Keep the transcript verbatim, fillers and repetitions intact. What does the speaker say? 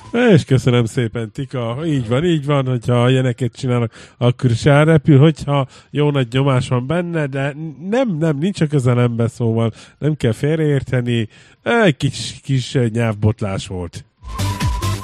És köszönöm szépen, Tika. Így van, így van, hogyha ilyeneket csinálnak, akkor is elrepül, hogyha jó nagy nyomás van benne, de nem, nem, nincs a közelembe, szóval nem kell félreérteni. Egy kis, kis nyelvbotlás volt.